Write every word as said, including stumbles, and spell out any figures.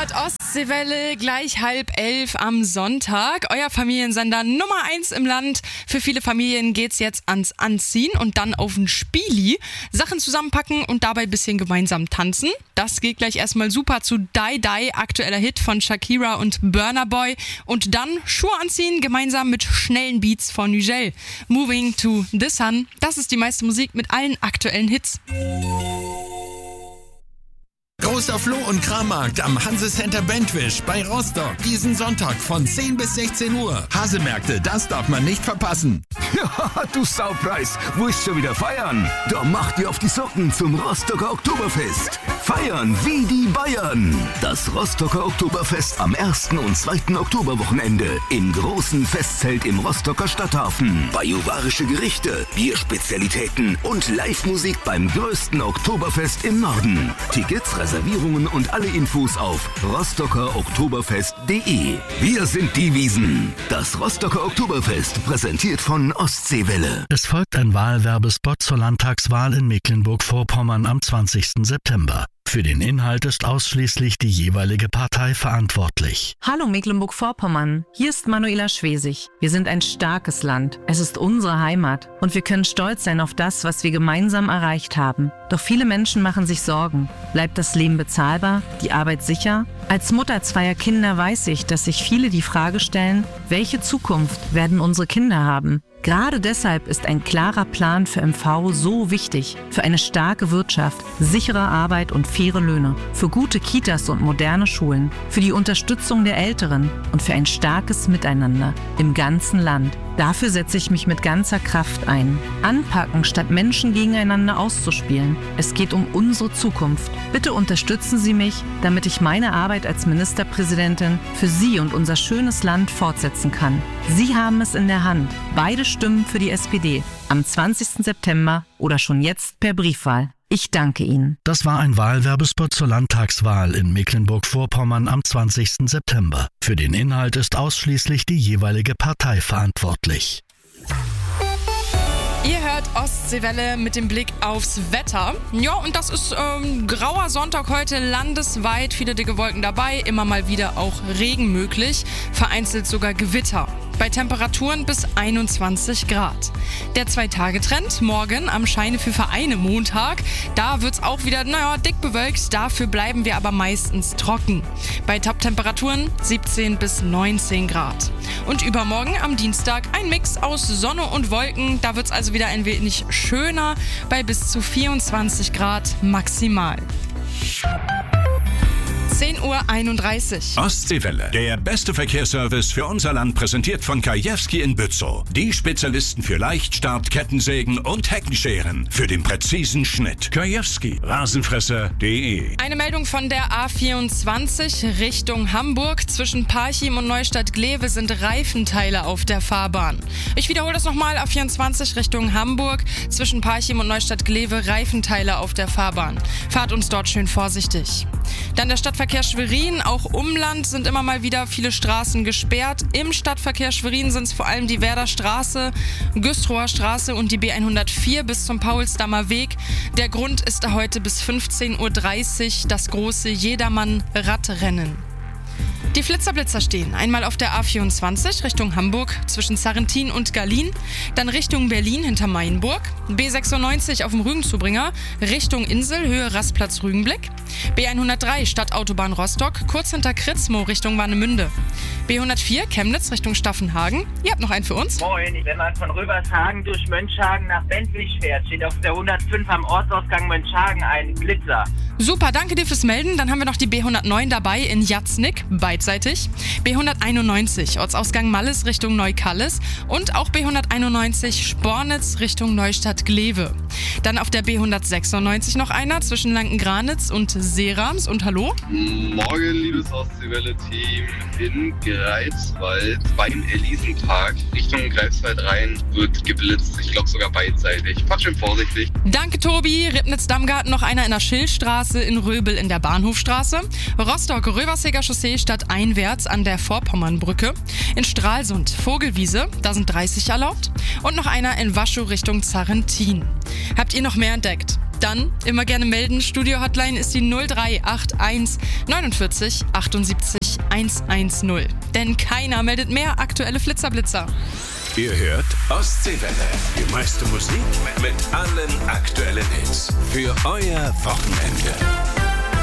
hört Ostseewelle, gleich halb elf am Sonntag. Euer Familiensender Nummer eins im Land. Für viele Familien geht's jetzt ans Anziehen und dann auf ein Spieli. Sachen zusammenpacken und dabei ein bisschen gemeinsam tanzen. Das geht gleich erstmal super zu Die Die, aktueller Hit von Shakira und Burna Boy. Und dann Schuhe anziehen, gemeinsam mit schnellen Beats von Nigel. Moving to the Sun. Das ist die meiste Musik mit allen aktuellen Hits. Großer Floh- und Krammarkt am Hanse Center Bentwisch bei Rostock. Diesen Sonntag von zehn bis sechzehn Uhr. Hasemärkte, das darf man nicht verpassen. Ja, du Saupreis, willst schon wieder feiern? Da mach dir auf die Socken zum Rostocker Oktoberfest. Feiern wie die Bayern. Das Rostocker Oktoberfest am ersten und zweiten Oktoberwochenende im großen Festzelt im Rostocker Stadthafen. Bajuwarische Gerichte, Bierspezialitäten und Live-Musik beim größten Oktoberfest im Norden. Tickets, Reservierungen und alle Infos auf rostocker oktoberfest punkt de. Wir sind die Wiesen. Das Rostocker Oktoberfest, präsentiert von Ostseewelle. Es folgt ein Wahlwerbespot zur Landtagswahl in Mecklenburg-Vorpommern am zwanzigsten September. Für den Inhalt ist ausschließlich die jeweilige Partei verantwortlich. Hallo Mecklenburg-Vorpommern, hier ist Manuela Schwesig. Wir sind ein starkes Land. Es ist unsere Heimat und wir können stolz sein auf das, was wir gemeinsam erreicht haben. Doch viele Menschen machen sich Sorgen. Bleibt das Leben bezahlbar? Die Arbeit sicher? Als Mutter zweier Kinder weiß ich, dass sich viele die Frage stellen, welche Zukunft werden unsere Kinder haben? Gerade deshalb ist ein klarer Plan für M V so wichtig. Für eine starke Wirtschaft, sichere Arbeit und faire Löhne. Für gute Kitas und moderne Schulen. Für die Unterstützung der Älteren und für ein starkes Miteinander im ganzen Land. Dafür setze ich mich mit ganzer Kraft ein. Anpacken, statt Menschen gegeneinander auszuspielen. Es geht um unsere Zukunft. Bitte unterstützen Sie mich, damit ich meine Arbeit als Ministerpräsidentin für Sie und unser schönes Land fortsetzen kann. Sie haben es in der Hand. Beide Stimmen für die S P D. Am zwanzigsten September oder schon jetzt per Briefwahl. Ich danke Ihnen. Das war ein Wahlwerbespot zur Landtagswahl in Mecklenburg-Vorpommern am zwanzigsten September. Für den Inhalt ist ausschließlich die jeweilige Partei verantwortlich. Ihr hört Ostseewelle mit dem Blick aufs Wetter. Ja, und das ist ähm, grauer Sonntag heute landesweit. Viele dicke Wolken dabei, immer mal wieder auch Regen möglich, vereinzelt sogar Gewitter. Bei Temperaturen bis einundzwanzig Grad. Der Zwei-Tage-Trend morgen am Scheine für Vereine Montag. Da wird's auch wieder, naja, dick bewölkt. Dafür bleiben wir aber meistens trocken. Bei Top-Temperaturen siebzehn bis neunzehn Grad. Und übermorgen am Dienstag ein Mix aus Sonne und Wolken. Da wird's also wieder ein wenig schöner bei bis zu vierundzwanzig Grad maximal. zehn Uhr einunddreißig. Ostseewelle. Der beste Verkehrsservice für unser Land, präsentiert von Kajewski in Bützow. Die Spezialisten für Leichtstart, Kettensägen und Heckenscheren. Für den präzisen Schnitt. Kajewski. Rasenfresser punkt de. Eine Meldung von der A vierundzwanzig Richtung Hamburg. Zwischen Parchim und Neustadt-Glewe sind Reifenteile auf der Fahrbahn. Ich wiederhole das nochmal. A vierundzwanzig Richtung Hamburg. Zwischen Parchim und Neustadt-Glewe Reifenteile auf der Fahrbahn. Fahrt uns dort schön vorsichtig. Dann der Stadtverkehr Schwerin, auch Umland sind immer mal wieder viele Straßen gesperrt. Im Stadtverkehr Schwerin sind es vor allem die Werder Straße, Güstrower Straße und die B hundertvier bis zum Paulsdammer Weg. Der Grund ist heute bis fünfzehn Uhr dreißig das große Jedermann-Radrennen. Die Flitzerblitzer stehen einmal auf der A vierundzwanzig Richtung Hamburg zwischen Sarrentin und Gallien, dann Richtung Berlin hinter Mainburg, B sechsundneunzig auf dem Rügenzubringer Richtung Insel, Höhe Rastplatz Rügenblick, B hundertdrei Stadtautobahn Rostock, kurz hinter Kritzmo Richtung Warnemünde, B hundertvier Chemnitz Richtung Staffenhagen. Ihr habt noch einen für uns? Moin, wenn man von Röbershagen durch Mönchhagen nach Bentwig fährt, steht auf der hundertfünf am Ortsausgang Mönchhagen ein Blitzer. Super, danke dir fürs Melden. Dann haben wir noch die B hundertneun dabei in Jatznick, beidseitig. B hunderteinundneunzig, Ortsausgang Malles Richtung Neukalles. Und auch B hunderteinundneunzig, Spornitz Richtung Neustadt-Glewe. Dann auf der B hundertsechsundneunzig noch einer zwischen Lanken-Granitz und Seerams. Und hallo? Morgen, liebes Ostseewelle-Team. In Greifswald beim Elisenpark Richtung Greifswald rein wird geblitzt. Ich glaube sogar beidseitig. Fahrt schön vorsichtig. Danke, Tobi. Ribnitz-Dammgarten noch einer in der Schillstraße, in Röbel in der Bahnhofstraße. Rostock-Röverseger Chaussee stadteinwärts an der Vorpommernbrücke. In Stralsund Vogelwiese, da sind dreißig erlaubt. Und noch einer in Waschow Richtung Zarrentin. Habt ihr noch mehr entdeckt? Dann immer gerne melden. Studio-Hotline ist die null drei acht eins neunundvierzig achtundsiebzig hundertzehn. Denn keiner meldet mehr aktuelle Flitzerblitzer. Ihr hört Ostseewelle. Die meiste Musik mit allen aktuellen Hits. Für euer Wochenende.